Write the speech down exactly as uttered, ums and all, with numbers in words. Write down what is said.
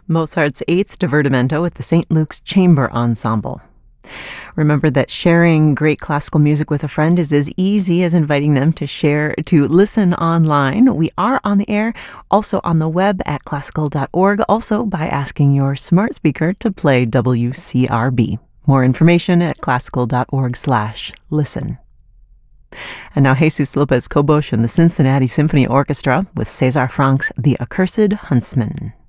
Mozart's Eighth Divertimento with the Saint Luke's Chamber Ensemble. Remember that sharing great classical music with a friend is as easy as inviting them to share, to listen online. We are on the air, also on the web at classical dot org, also by asking your smart speaker to play W C R B. More information at classical dot org slash listen. And now Jesus Lopez Kobosh and the Cincinnati Symphony Orchestra with César Franck's The Accursed Huntsman.